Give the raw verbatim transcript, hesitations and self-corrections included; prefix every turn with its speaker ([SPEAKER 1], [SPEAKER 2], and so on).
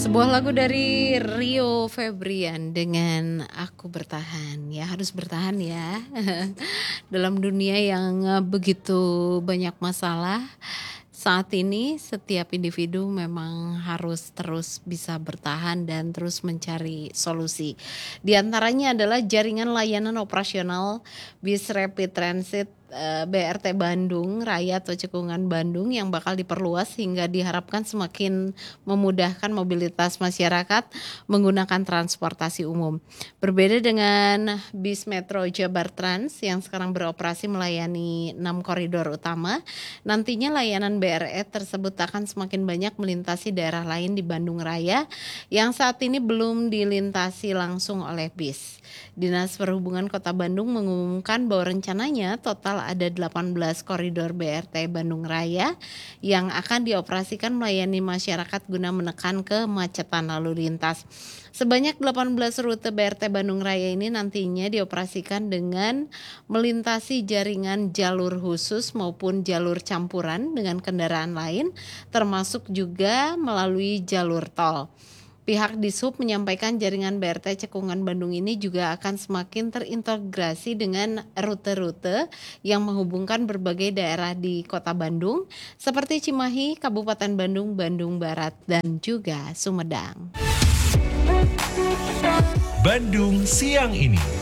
[SPEAKER 1] Sebuah lagu dari Rio Febrian dengan Aku Bertahan. Ya harus bertahan ya. Dalam dunia yang eh, begitu banyak masalah, saat ini setiap individu memang harus terus bisa bertahan dan terus mencari solusi. Di antaranya adalah jaringan layanan operasional bis rapid transit eh, B R T Bandung Raya atau Cekungan Bandung yang bakal diperluas hingga diharapkan semakin memudahkan mobilitas masyarakat menggunakan transportasi umum. Berbeda dengan bis Metro Jabar Trans yang sekarang beroperasi melayani enam koridor utama, nantinya layanan B R E tersebut akan semakin banyak melintasi daerah lain di Bandung Raya yang saat ini belum dilintasi langsung oleh bis. Dinas Perhubungan Kota Bandung mengumumkan bahwa rencananya total ada delapan belas koridor B R T Bandung Raya yang akan dioperasikan melayani masyarakat guna menekan kemacetan lalu lintas. Sebanyak delapan belas rute B R T Bandung Raya ini nantinya dioperasikan dengan melintasi jaringan jalur khusus maupun jalur campuran dengan kendaraan lain, termasuk juga melalui jalur tol. Pihak Dishub menyampaikan jaringan B R T Cekungan Bandung ini juga akan semakin terintegrasi dengan rute-rute yang menghubungkan berbagai daerah di Kota Bandung seperti Cimahi, Kabupaten Bandung, Bandung Barat, dan juga Sumedang.
[SPEAKER 2] Bandung siang ini.